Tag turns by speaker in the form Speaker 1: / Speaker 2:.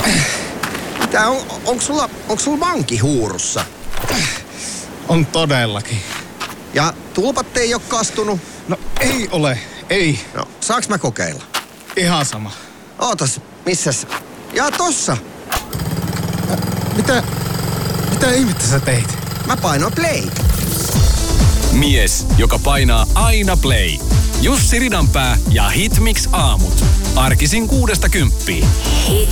Speaker 1: Onko sulla vanki huurussa?
Speaker 2: On todellakin.
Speaker 1: Ja tulpat ei ole kastunut?
Speaker 2: No ei ole, ei.
Speaker 1: No, saaks mä kokeilla?
Speaker 2: Ihan sama.
Speaker 1: Ootas, missäs? Ja tossa.
Speaker 2: Mitä ihmettä sä teit?
Speaker 1: Mä painoin play.
Speaker 3: Mies, joka painaa aina play. Jussi Ridanpää ja Hitmix aamut. Arkisin 6–10.